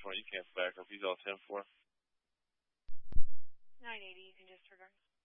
1020, you cancel back up. He's all 10-4. 980, you can disregard.